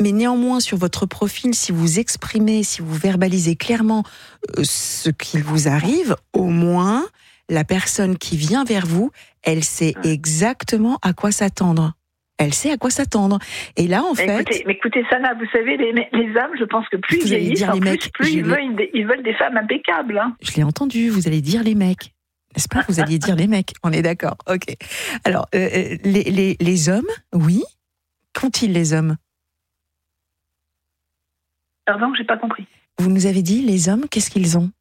Mais néanmoins, sur votre profil, si vous exprimez, si vous verbalisez clairement ce qui vous arrive, au moins, la personne qui vient vers vous, elle sait exactement à quoi s'attendre. Elle sait à quoi s'attendre. Et là, en fait... Écoutez, Sana, vous savez, les hommes, je pense que plus ils vieillissent, plus ils veulent des femmes impeccables. Hein. Je l'ai entendu, vous allez dire les mecs. N'est-ce pas? Vous alliez dire les mecs. On est d'accord. Ok. Alors, les hommes, oui. Qu'ont-ils, les hommes? Pardon, j'ai pas compris. Vous nous avez dit, les hommes, qu'est-ce qu'ils ont?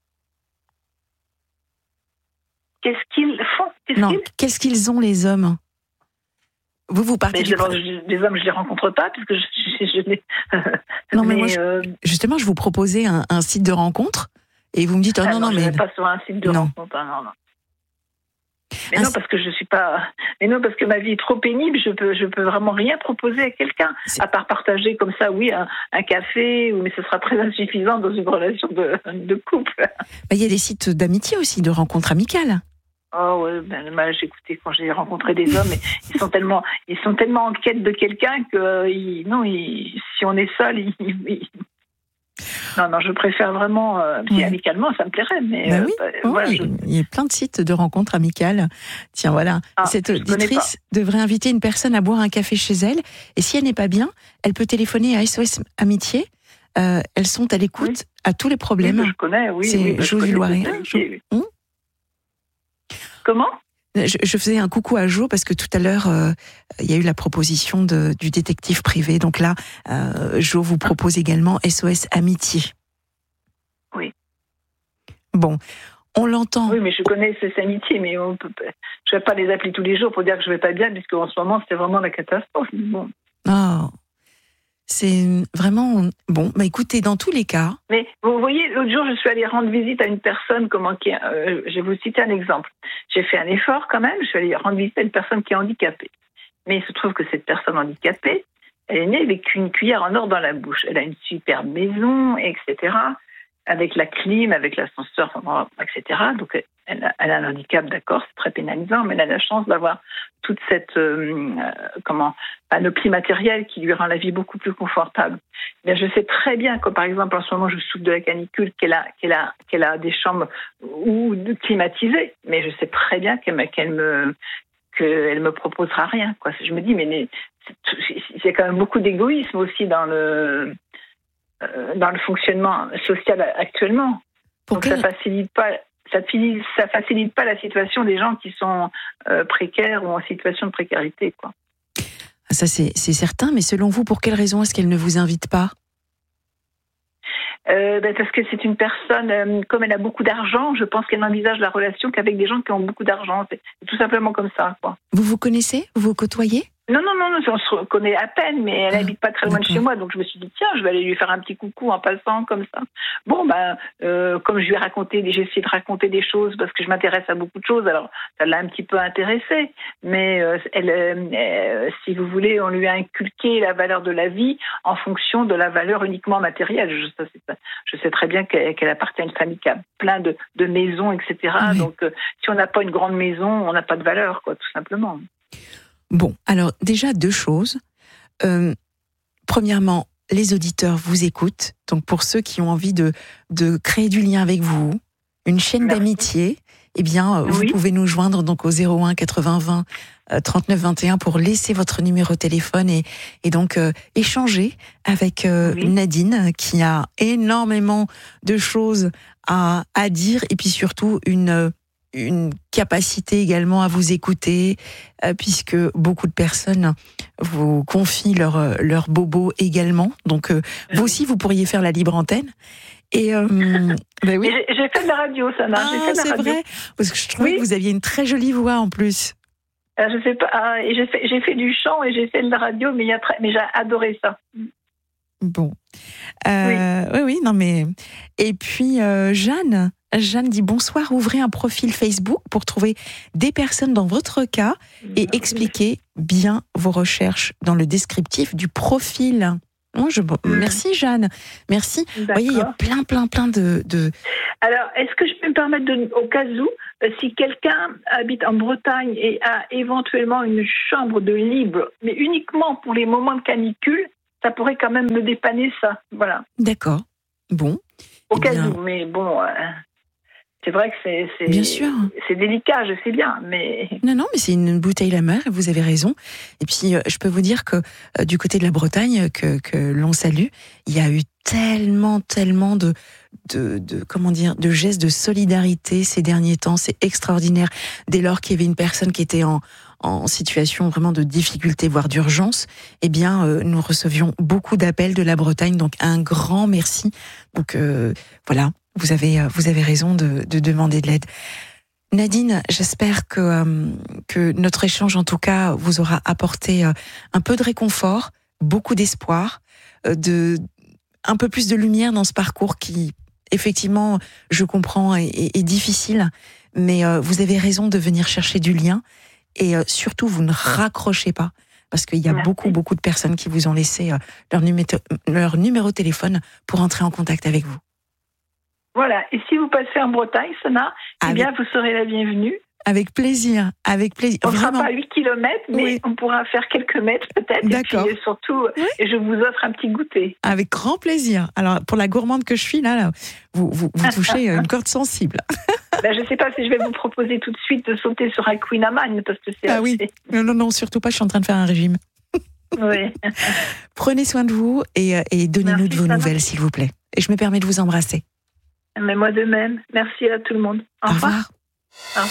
Qu'est-ce qu'ils font? Qu'est-ce qu'ils ont, les hommes? Vous partez les hommes, je les rencontre pas, puisque je les... Non, mais moi, justement, je vous proposais un site de rencontre, et vous me dites, non, mais... pas sur un site de rencontre, non. Mais non, parce que je suis pas... Mais non, parce que ma vie est trop pénible, je peux vraiment rien proposer à quelqu'un, à part partager comme ça, oui, un café, mais ce sera très insuffisant dans une relation de couple. Il y a des sites d'amitié aussi, de rencontres amicales. Oh ouais, j'ai écouté quand j'ai rencontré des hommes, ils sont tellement en quête de quelqu'un que si on est seul, non, je préfère vraiment amicalement, ça me plairait, mais voilà, il y a plein de sites de rencontres amicales. Tiens, voilà, cette auditrice devrait inviter une personne à boire un café chez elle, et si elle n'est pas bien, elle peut téléphoner à SOS Amitié. Elles sont à l'écoute à tous les problèmes. Oui, je connais, oui. C'est Jo du Loiret. Comment? Je faisais un coucou à Jo parce que tout à l'heure, il y a eu la proposition du détective privé. Donc là, Jo vous propose également SOS Amitié. Oui. Bon, on l'entend. Oui, mais je connais SOS Amitié, mais je ne vais pas les appeler tous les jours pour dire que je ne vais pas bien, puisque en ce moment, c'est vraiment la catastrophe. Bon. Oh. C'est vraiment... Bon, écoutez, dans tous les cas... Mais vous voyez, l'autre jour, je suis allée rendre visite à une personne, je vais vous citer un exemple. J'ai fait un effort quand même, je suis allée rendre visite à une personne qui est handicapée. Mais il se trouve que cette personne handicapée, elle est née avec une cuillère en or dans la bouche. Elle a une superbe maison, etc., avec la clim, avec l'ascenseur, etc. Donc, elle a un handicap, d'accord, c'est très pénalisant, mais elle a la chance d'avoir toute cette panoplie matérielle qui lui rend la vie beaucoup plus confortable. Mais je sais très bien que, par exemple, en ce moment, je souffre de la canicule, qu'elle a des chambres climatisées, mais je sais très bien qu'elle me proposera rien, quoi. Je me dis, mais il y a quand même beaucoup d'égoïsme aussi dans le fonctionnement social actuellement. Donc ça facilite pas la situation des gens qui sont précaires ou en situation de précarité, quoi. Ça c'est certain, mais selon vous, pour quelle raison est-ce qu'elle ne vous invite pas? Parce que c'est une personne, comme elle a beaucoup d'argent, je pense qu'elle n'envisage la relation qu'avec des gens qui ont beaucoup d'argent. C'est tout simplement comme ça, quoi. Vous vous connaissez? Vous vous côtoyez? Non, on se connaît à peine, mais elle n'habite pas très loin de chez moi, donc je me suis dit, tiens, je vais aller lui faire un petit coucou en passant, comme ça. Bon, comme j'ai essayé de raconter des choses, parce que je m'intéresse à beaucoup de choses, alors ça l'a un petit peu intéressée, mais si vous voulez, on lui a inculqué la valeur de la vie en fonction de la valeur uniquement matérielle. Je sais très bien qu'elle appartient à une famille qui a plein de maisons, etc. Oui. Donc, si on n'a pas une grande maison, on n'a pas de valeur, quoi, tout simplement. Bon, alors déjà 2 choses. Premièrement, les auditeurs vous écoutent. Donc pour ceux qui ont envie de créer du lien avec vous, une chaîne d'amitié, eh bien vous pouvez nous joindre donc au 01 80 20 39 21 pour laisser votre numéro de téléphone et donc échanger avec Nadine qui a énormément de choses à dire et puis surtout une capacité également à vous écouter, puisque beaucoup de personnes vous confient leur bobo également. Donc, vous aussi, vous pourriez faire la libre antenne. Et oui. J'ai fait de la radio, ça marche. C'est vrai, parce que je trouvais que vous aviez une très jolie voix en plus. Je sais pas. J'ai fait du chant et j'ai fait de la radio, mais j'ai adoré ça. Bon. Oui, non mais. Et puis Jeanne dit bonsoir, ouvrez un profil Facebook pour trouver des personnes dans votre cas et expliquer bien vos recherches dans le descriptif du profil. Merci Jeanne, merci. Vous voyez, il y a plein de... Alors, est-ce que je peux me permettre, au cas où, si quelqu'un habite en Bretagne et a éventuellement une chambre de libre, mais uniquement pour les moments de canicule, ça pourrait quand même me dépanner, ça. Voilà. D'accord. Bon. Au cas où, mais bon, c'est vrai que c'est bien sûr. C'est délicat, je sais bien, mais... Non, mais c'est une bouteille la mer, vous avez raison. Et puis, je peux vous dire que du côté de la Bretagne, que l'on salue, il y a eu tellement de comment dire, de gestes de solidarité ces derniers temps. C'est extraordinaire. Dès lors qu'il y avait une personne qui était en situation vraiment de difficulté, voire d'urgence, eh bien, nous recevions beaucoup d'appels de la Bretagne. Donc, un grand merci. Donc, voilà, vous avez raison de demander de l'aide. Nadine, j'espère que notre échange, en tout cas, vous aura apporté un peu de réconfort, beaucoup d'espoir, un peu plus de lumière dans ce parcours qui, effectivement, je comprends, est difficile. Mais vous avez raison de venir chercher du lien. Et surtout, vous ne raccrochez pas, parce qu'il y a beaucoup de personnes qui vous ont laissé leur numéro de téléphone pour entrer en contact avec vous. Voilà, et si vous passez en Bretagne, Sona, eh bien, vous serez la bienvenue. Avec plaisir, avec plaisir. On ne sera pas à 8 km, mais on pourra faire quelques mètres peut-être. D'accord. Et puis surtout, je vous offre un petit goûter. Avec grand plaisir. Alors, pour la gourmande que je suis, là vous touchez une corde sensible. Ben, je ne sais pas si je vais vous proposer tout de suite de sauter sur un Queen Amman, parce que c'est assez... oui. Non, surtout pas, je suis en train de faire un régime. Oui. Prenez soin de vous et donnez-nous de vos nouvelles, s'il vous plaît. Et je me permets de vous embrasser. Mais moi de même. Merci à tout le monde. Au revoir.